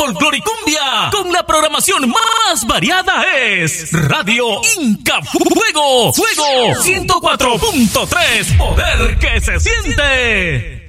folcloricumbia con la programación más variada es Radio Inca Fuego 104.3, poder que se siente.